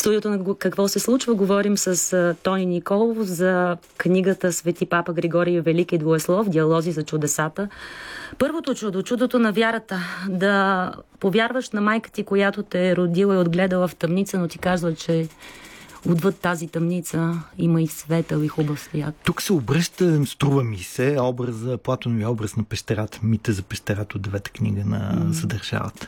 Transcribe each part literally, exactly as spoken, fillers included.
студиото на Какво се случва говорим с Тони Николов за книгата Свети папа Григорий Велики Двоеслов «Диалози за чудесата». Първото чудо, чудото на вярата. Да повярваш на майка ти, която те е родила и отгледала в тъмница, но ти казва, че отвъд тази тъмница има и светъл и хубав свят. Тук се обръща, струва ми се, образа, Платоновия образ на пещерата, мита за пещерата от девета книга на mm. за държавата.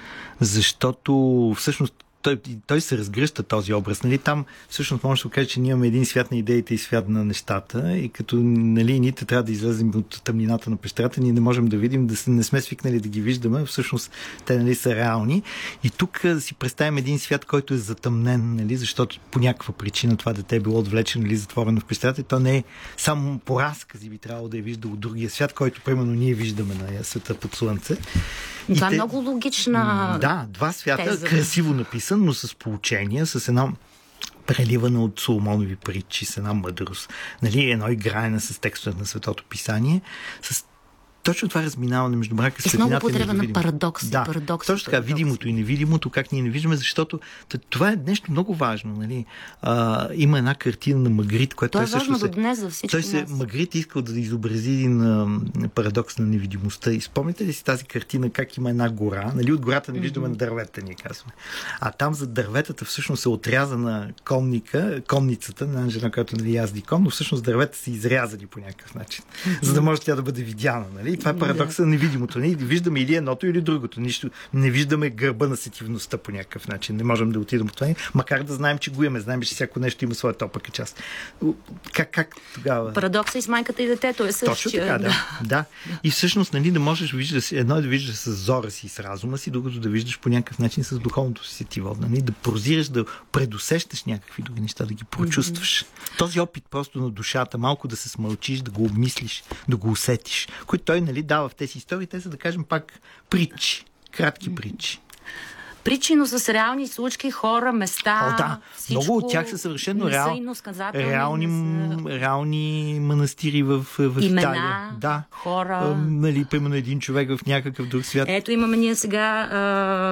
Защото всъщност той, той се разгръща този образ. Нали? Там всъщност може да се каже, че ние имаме един свят на идеите и свят на нещата и като нали, ние трябва да излезем от тъмнината на пещерата, ние не можем да видим, да не сме свикнали да ги виждаме, всъщност те нали, са реални. И тук да си представим един свят, който е затъмнен, нали? Защото по някаква причина това дете е било отвлечено или затворено в пещерата и то не е само по разкази би трябвало да е виждал от другия свят, който примерно ние виждаме на света под слънце. И това те... е много логична. Да, два свята, теза. Красиво написан, но с получение, с една преливане от Соломонови притчи, с една мъдрост. Нали, едно играене с текстовете на Светото Писание, с точно това разминаване между мрака и светлината. И много потреба на парадокси. Да, парадокси, точно така, парадокси. видимото и невидимото, как ние не виждаме, защото това е нещо много важно. Нали? А, има една картина на Магрит, която това е той важно също до днес за всички той се, нас. Магрит искал да изобрази един а, парадокс на невидимостта. И спомните ли си тази картина, как има една гора? Нали? От гората не виждаме mm-hmm. на дърветата, ние казваме. А там за дърветата всъщност е отрязана конника, конницата на жена, която нали, язди кон, но всъщност дърветата са изрязани по някакъв начин, mm-hmm. за да може тя да бъде видяна. Нали? И това е парадокса на невидимото. Ние виждаме или едното, или другото. Нищо. Не виждаме гърба на сетивността по някакъв начин. Не можем да отидем в това, макар да знаем, че го имаме. Знаем, че всяко нещо има своята опака част. Как, как тогава? Парадокса и с майката и детето е същия. Точно така, да. да. И всъщност, нали, да можеш да виждаш, едно е да виждаш с зора си и с разума си, другото да виждаш по някакъв начин с духовното си сетиво. Нали? Да прозираш, да предусещаш някакви други неща, да ги прочувстваш. Mm-hmm. Този опит просто на душата, малко да се смълчиш, да го обмислиш, да го усетиш, който той нали, дава в тези истории, те са, да кажем, пак притчи, кратки притчи. Притчи, но с реални случки, хора, места. О, да. Много от тях са съвършено реал... реални, са... реални манастири в, в имена, Италия. Да. Хора. А, нали, примерно един човек в някакъв друг свят. Ето имаме ние сега а,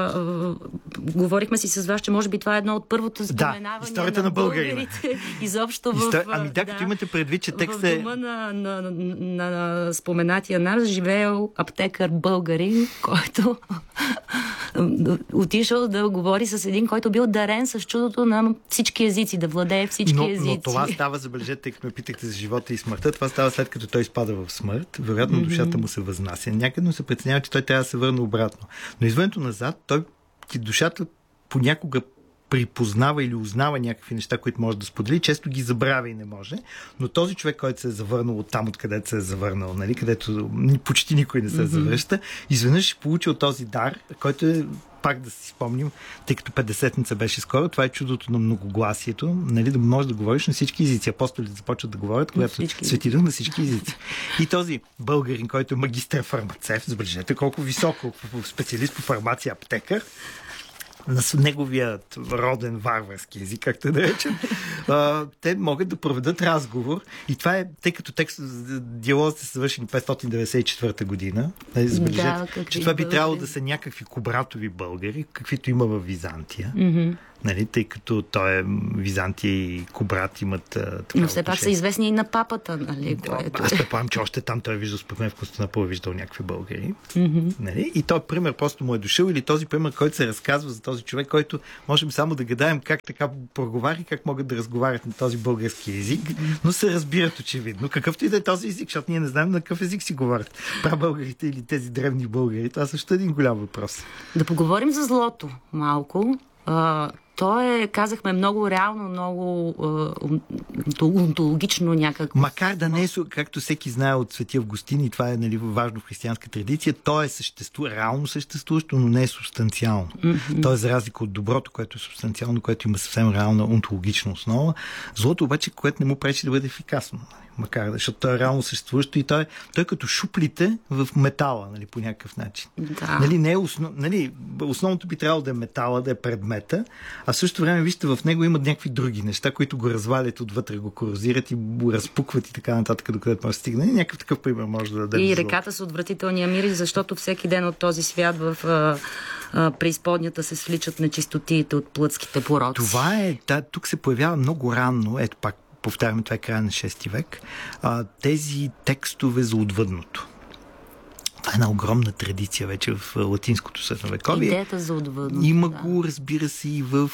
а, говорихме си с вас, че може би това е едно от първото споменаване да, историята на, на българите. Изобщо в... Истор... Ами да, като да, имате предвид, че текстът е... В дома на, на, на, на, на споменатия нас живеел аптекар българин, който отишъл да говори с един, който бил дарен с чудото на всички езици, да владее всички но, езици. Но това става, забележете, тъй като ме питахте за живота и смъртта, това става след като той изпада в смърт. Вероятно mm-hmm. душата му се възнася. Някъде му се преценява, че той трябва да се върне обратно. Но извънто назад, той душата понякога припознава или узнава някакви неща, които може да сподели, често ги забравя и не може. Но този човек, който се е завърнал от там, откъдето се е завърнал, нали, където почти никой не се mm-hmm. завръща, изведнъж получил този дар, който е пак да си спомним, тъй като петдесетница беше скоро, това е чудото на многогласието, нали, да можеш да говориш на всички езици. Апостолите започват да говорят, когато Свети Дух на всички езици. И този българин, който е магистър фармацевт, забележете колко високо специалист по фармация, аптекар, на неговият роден варварски език, както да речем, те могат да проведат разговор. И това е, тъй като текст, диалозите са завършени петстотин деветдесет и четвърта година. Забележете, да, че това би трябвало да са някакви кобратови българи, каквито има в Византия. Mm-hmm. Нали, тъй като той е Византия и Кобрат имат такава. Но все пак са известни и на папата, нали? Което... Аз предполагам, че още там той е виждал, според мен в Константинопол е виждал някакви българи. Mm-hmm. Нали? И този пример просто му е дошъл, или този пример, който се разказва за този човек, който можем само да гадаем как така проговаря, как могат да разговарят на този български език, но се разбират очевидно. Какъвто и да е този език, защото ние не знаем на какъв език си говорят. Прабългарите или тези древни българи. Това също е един голям въпрос. Да поговорим за злото малко. Uh, то е, казахме, много реално, много uh, онтологично някакво. Макар да не е, както всеки знае от Свети Августин, и това е нали, важно в християнска традиция, то е съществува, реално съществуващо, но не е субстанциално. Mm-hmm. То е за разлика от доброто, което е субстанциално, което има съвсем реална онтологична основа. Злото обаче, което не му пречи да бъде ефикасно. макар да, защото той е реално съществуващо и той, той като шуплите в метала, нали, по някакъв начин. Да. Нали, не е основ... нали, основното би трябвало да е метала, да е предмета, а в същото време, вижте, в него имат някакви други неща, които го развалят отвътре, го корозират и го разпукват и така нататък, докъдето може да стигне. Някакъв такъв пример може да даде. И реката с отвратителния мирис, защото всеки ден от този свят в а, а, преизподнята се свличат нечистотиите от плътските пороци. Това е, да, тук се появява много рано, ето пак повтаряме, това е края на шести век, а, тези текстове за отвъдното. Това е една огромна традиция вече в латинското средновековие. Идеята за отвъдното. Има да. го, разбира се, и в,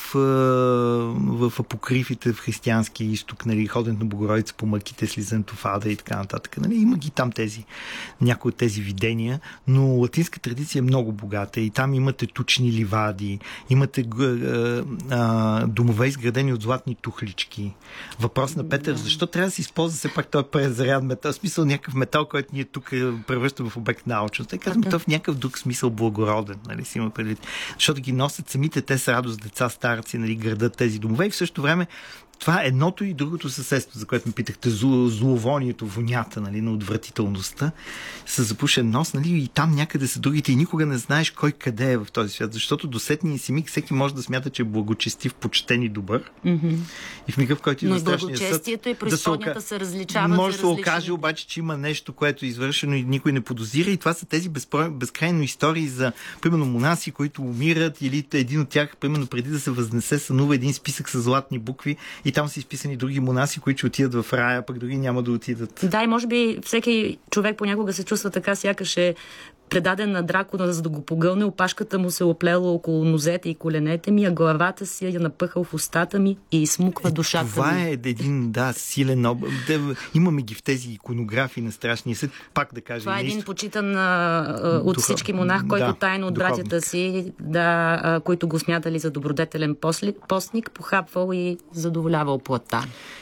в апокрифите в християнски изток, нали, ходенето на Богородица по мъките, слизането в ада и така нататък. Нали. Има ги там тези, някои от тези видения, но латинска традиция е много богата и там имате тучни ливади, имате а, а, домове изградени от златни тухлички. Въпрос на Петър, да. Защо трябва да се използва все пак този презаряд метал? В смисъл някакъв метал, който ние тук превръщаме в обект на научност. Те казвам, то в някакъв друг смисъл благороден, нали, си има предвид. Защото ги носят самите те с радост, деца, старци, нали, градат тези домове и в същото време това е едното и другото съседство, за което ме питахте, зло, зловонието, вонята, нали, на отвратителността, с запушен нос, нали, и там някъде са другите и никога не знаеш кой къде е в този свят, защото до сетния си миг всеки може да смята, че е благочестив, почтен и добър. Mm-hmm. И в мига, в който но благочестието и преизподнята да се, се различават. Може да се окаже обаче, че има нещо, което е извършено и никой не подозира и това са тези безпро... безкрайно истории за, примерно, монаси, които умират или един от тях, примерно, преди да се възнесе, сънува един списък с златни букви и там са изписани други монаси, които отидат в рая, пък други няма да отидат. Да, и може би всеки човек понякога се чувства така, сякаш е предаден на дракона, за да го погълне, опашката му се оплела около нозете и коленете ми, а главата си я напъхал в устата ми и изсмуква душата ми. Това е един, да, силен об... Имаме ги в тези иконографии на страшния съд, пак да кажа. Това е един почитан а, от Духа... всички монах, който да, тайно от духовник. Братята си, да, а, които го смятали за добродетелен посли, постник, похапвал и задоволявал плътта.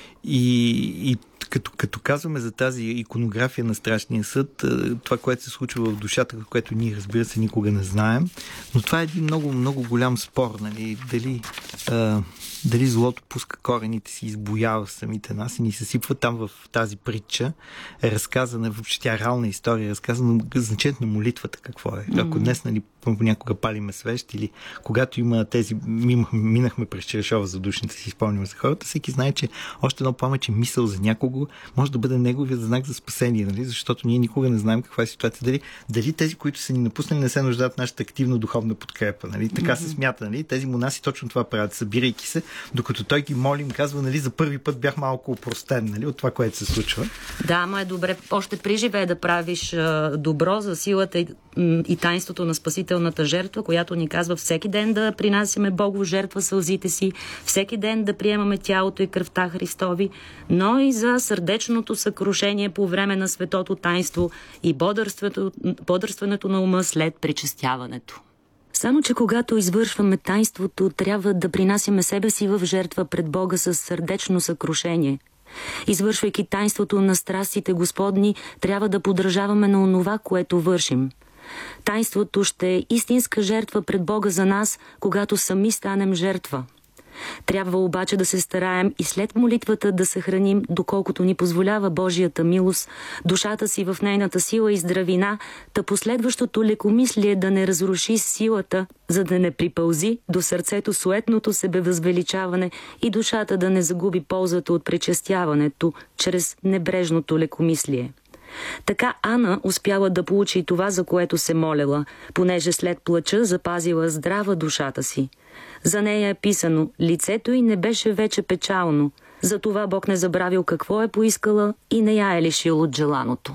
И, и като, като казваме за тази иконография на страшния съд, това, което се случва в душата, което ние, разбира се, никога не знаем, но това е един много, много голям спор, нали, дали, а, дали злото пуска корените си, избоява самите нас и ни се сипва. Там в тази притча е разказана, въобще тя е реална история, е разказана значението на молитвата какво е. Mm-hmm. Ако днес, нали, понякога палиме свещ или когато има тези, минахме през Черешова за душните си, спомняме за хората, всеки знае, че още едно памет, мисъл за някого може да бъде неговият знак за спасение, нали? Защото ние никога не знаем каква е ситуация. Дали, дали тези, които са ни напуснали, не се нуждаят в нашата активна духовна подкрепа. Нали? Така mm-hmm. се смята. Нали? Тези монаси точно това правят, събирайки се, докато той ги молим, казва, нали, за първи път бях малко опростен, нали, от това, което се случва. Да, ма е добре. Още при живее да правиш а, добро за силата и, и таинството на спасителната жертва, която ни казва всеки ден да принасяме Богу жертва сълзите си, всеки ден да приемаме тялото и кръвта Христови, но и за сърдечното съкрушение по време на светото таинство и бодрството, бодрстването на ума след причестяването. Само че когато извършваме таинството, трябва да принасяме себе си в жертва пред Бога с сърдечно съкрушение. Извършвайки таинството на страстите Господни, трябва да подражаваме на онова, което вършим. Таинството ще е истинска жертва пред Бога за нас, когато сами станем жертва. Трябва обаче да се стараем и след молитвата да съхраним, доколкото ни позволява Божията милост, душата си в нейната сила и здравина, та последващото лекомислие да не разруши силата, за да не припълзи до сърцето суетното себевъзвеличаване и душата да не загуби ползата от причестяването чрез небрежното лекомислие. Така Ана успяла да получи това, за което се молела, понеже след плача запазила здрава душата си. За нея е писано: лицето й не беше вече печално, затова Бог не забравил какво е поискала и не я е лишил от желаното.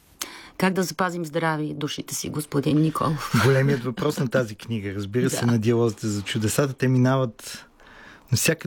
Как да запазим здрави душите си, господин Николов? Големият въпрос на тази книга, разбира се, да. На диалозите за чудесата, те минават на всяка